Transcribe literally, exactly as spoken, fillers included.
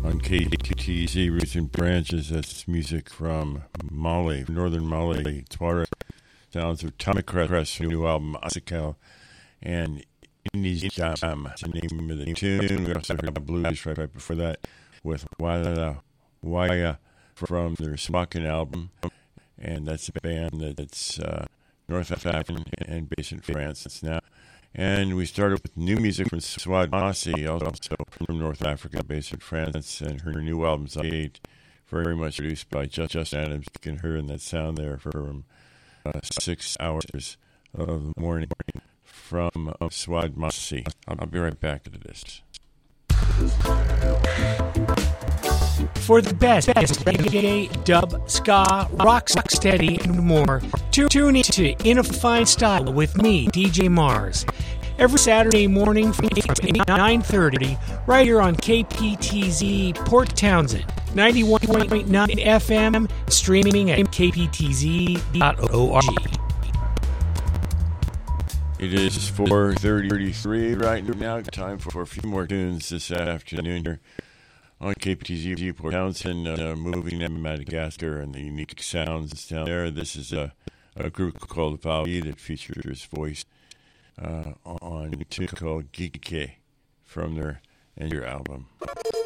on K T Z Roots and Branches. That's music from Mali, northern Mali. Tuareg sounds of Tamacrest, new album, Asikal, and Indijam, the name of the tune. We also heard blues right, right before that with Waya Waya from their Smakin album, and that's a band that's uh, North African and based in France. It's now. And we started with new music from Swad Massi, also from North Africa, based in France, and her new album, Zayed, very much produced by Justin Adams. You can hear in that sound there from uh, six hours of the morning from uh, Swad Massi. I'll, I'll be right back to this. For the best reggae, dub, ska, rock, steady, and more, tune in to In a Fine Style with me, D J Mars, every Saturday morning from eight to nine thirty, right here on K P T Z Port Townsend, ninety-one point nine F M, streaming at k p t z dot org. It is four thirty-three right now. Time for a few more tunes this afternoon here on K P T Z Port Townsend, uh, moving to Madagascar and the unique sounds down there. This is a, a group called Vavi that features voice uh, on a tune called Gigike from their Ender album.